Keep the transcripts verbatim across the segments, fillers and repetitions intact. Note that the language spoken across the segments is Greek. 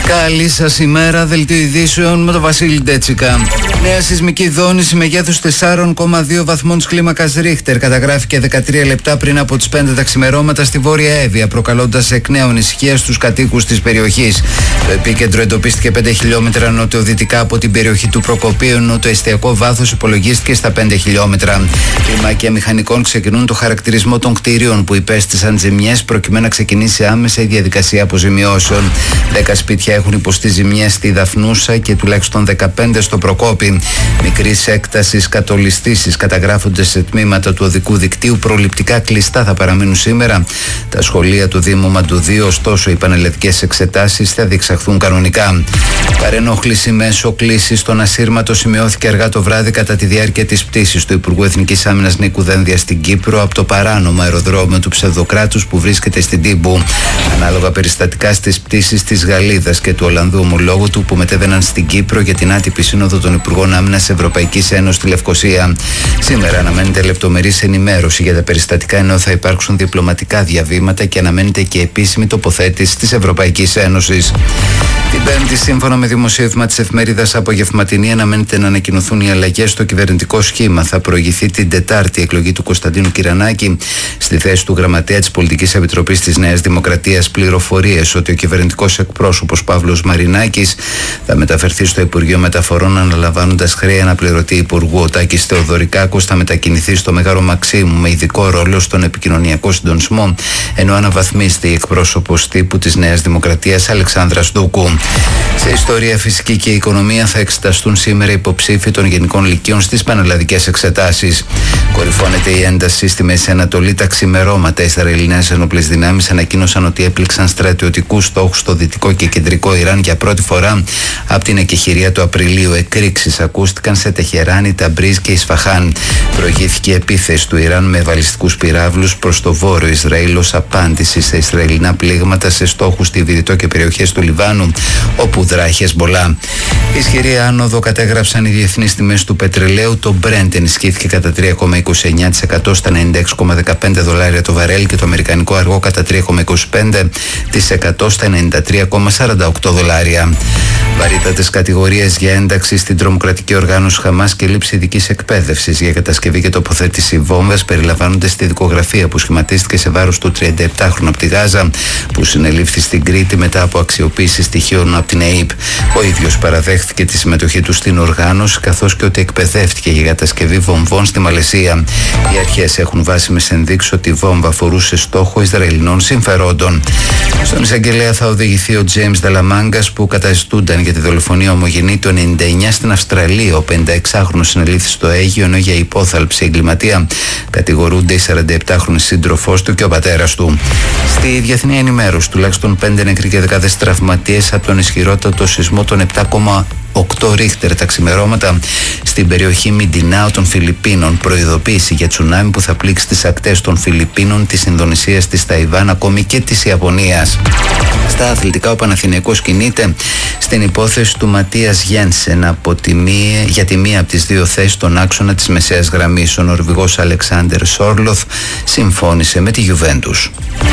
Καλή σας ημέρα, δελτίο ειδήσεων με τον Βασίλη Ντέτσικα. Νέα σεισμική δόνηση μεγέθους τέσσερα κόμμα δύο βαθμών της κλίμακας Ρίχτερ καταγράφηκε δεκατρία λεπτά πριν από τις πέντε τα ξημερώματα στη Βόρεια Εύβοια, προκαλώντας εκ νέου ανησυχία στους κατοίκους της περιοχής. Το επίκεντρο εντοπίστηκε πέντε χιλιόμετρα νοτιοδυτικά από την περιοχή του Προκοπίου, ενώ το εστιακό βάθος υπολογίστηκε στα πέντε χιλιόμετρα. Κλιμάκια μηχανικών ξεκινούν το χαρακτηρισμό των κτηρίων που υπέστησαν ζημιές, προκειμένου να ξεκινήσει άμεσα η διαδικασία αποζημιώσεων. Δέκα σπίτια έχουν υποστεί ζημιές στη Δαφνούσα και τουλάχιστον δεκαπέντε στο Προκόπη. Μικρής έκτασης κατολιστήσεις καταγράφονται σε τμήματα του οδικού δικτύου. Προληπτικά κλειστά θα παραμείνουν σήμερα τα σχολεία του Δήμου Μαντουδίου, ωστόσο οι πανελλαδικές εξετάσεις θα διεξαχθούν κανονικά. Παρενόχληση μέσω κλήσης στον Ασύρματο σημειώθηκε αργά το βράδυ κατά τη διάρκεια της πτήσης του Υπουργού Εθνικής Άμυνας Νίκου Δένδια στην Κύπρο από το παράνομο αεροδρόμιο του Ψευδοκράτους που βρίσκεται στην Τύμπου. Ανάλογα περιστατικά στις πτήσεις της Γαλλίδας και του Ολλανδού ομολόγου του που μετέβαιναν στην Κύπρο για την άτυπη σύνοδο των Υπουργών Άμυνας Ευρωπαϊκής Ένωσης στη Λευκοσία. Σήμερα αναμένεται λεπτομερής ενημέρωση για τα περιστατικά, ενώ θα υπάρξουν διπλωματικά διαβήματα και αναμένεται και επίσημη τοποθέτηση της Ευρωπαϊκής Ένωσης. Την Πέμπτη, σύμφωνα με δημοσίευμα της εφημερίδας Απογευματινή, αναμένεται να ανακοινωθούν οι αλλαγές στο κυβερνητικό σχήμα. Θα προηγηθεί την Τετάρτη η εκλογή του Κωνσταντίνου Κυρανάκη στη θέση του Γραμματέα της Πολιτικής Επιτροπής της Νέας Δημοκρατίας. Πληροφορίες ότι ο κυβερνητικός εκπρόσωπος Παύλος Μαρινάκης θα μεταφερθεί στο Υπουργείο Μεταφορών, αναλαμβάνοντας χρέη αναπληρωτή υπουργού. Ο Τάκης Θεοδωρικάκος θα μετακινηθεί στο Μέγαρο Μαξίμου με ειδικό ρόλο στον επικοινωνιακό συντονισμό, ενώ αναβαθμίζεται η εκπρόσωπος τύπου της Νέας Δημοκρατίας Αλεξάνδρα Στούκου. Σε ιστορία, φυσική και οικονομία θα εξεταστούν σήμερα υποψήφοι των γενικών λυκείων στις πανελλαδικές εξετάσεις. Κορυφώνεται η ένταση στη Μέση Ανατολή. Τα ξημερώματα, οι Ισραηλινές ενόπλες δυνάμεις ανακοίνωσαν ότι έπληξαν στρατιωτικούς στόχους στο δυτικό και κεντρικό Ιράν για πρώτη φορά από την εκεχηρία του Απριλίου. Εκρήξεις ακούστηκαν σε Τεχεράνη, Ταμπρίζ και Ισφαχάν. Προηγήθηκε η επίθεση του Ιράν με βαλιστικούς πυράβλους προς το βόρειο Ισραήλ ως απάντηση σε Ισραηλινά πλήγματα σε στόχους στη Βηρητό και περιοχές του Λιβάνου, όπου δρά η Χεσμπολά. Ισχυρή άνοδο κατέγραψαν οι διεθνείς τιμές του πετρελαίου. Το Brent ενισχύθηκε κατά τρία κόμμα είκοσι εννέα τοις εκατό στα ενενήντα έξι κόμμα δεκαπέντε δολάρια το βαρέλ και το αμερικανικό αργό κατά τρία κόμμα είκοσι πέντε τοις εκατό στα ενενήντα τρία κόμμα σαράντα οκτώ δολάρια. Βαρύτατες κατηγορίες για ένταξη στην τρομοκρατική οργάνωση Χαμάς και λήψη ειδικής εκπαίδευσης για κατασκευή και τοποθέτηση βόμβας περιλαμβάνονται στη δικογραφία που σχηματίστηκε σε βάρος του τριανταεπτάχρονου από τη Γάζα, που συνελήφθη στην Κρήτη μετά από αξιοποίηση στοιχείων από την ΕΕΠ. Ο ίδιος παραδέχθηκε τη συμμετοχή του στην οργάνωση, καθώς και ότι εκπαιδεύτηκε για κατασκευή βομβών στη Μαλαισία. Οι αρχές έχουν βάσιμες ενδείξεις ότι η βόμβα αφορούσε στόχο Ισραηλινών συμφερόντων. Στον εισαγγελέα θα οδηγηθεί ο Τζέιμς Δαλαμάγκας, που καταζητούνταν για τη δολοφονία ομογενή του ενενήντα εννέα στην Αυστραλία. Ο πενηνταεξάχρονος συνελήφθη στο Αίγυο, ενώ για υπόθαλψη εγκληματία κατηγορούνται η σαρανταεπτάχρονη σύντροφός του και ο πατέρας του. Στη διεθνή ενημέρωση, τουλάχιστον πέντε νεκροί και δεκάδες τραυματίες από τον ισχυρότατο σεισμό των επτά κόμμα οκτώ Ρίχτερ τα ξημερώματα στην περιοχή Μιντινάου των Φιλιππίνων. Προειδοποίηση για τσουνάμι που θα πλήξει τις ακτές των Φιλιππίνων, της Ινδονησίας, της Ταϊβάν, ακόμη και της Ιαπωνίας. Στα αθλητικά, ο Παναθηναϊκός κινείται στην υπόθεση του Ματίας Γένσεν από τη μία, για τη μία από τις δύο θέσεις στον άξονα της μεσαίας γραμμής. Ο Νορβηγός Αλεξάντερ Σόρλοθ συμφώνησε με τη Γιουβέντους.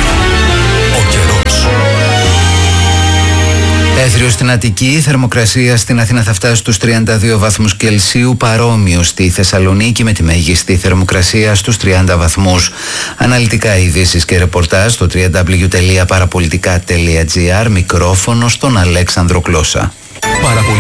Έθριο στην Αττική, η θερμοκρασία στην Αθήνα θα φτάσει στους τριάντα δύο βαθμούς Κελσίου, παρόμοιο στη Θεσσαλονίκη με τη μέγιστη θερμοκρασία στους τριάντα βαθμούς. Αναλυτικά ειδήσεις και ρεπορτάζ στο double-u double-u double-u τελεία παραπολιτικά τελεία τζι άρ. Μικρόφωνο στον Αλέξανδρο Κλώσσα.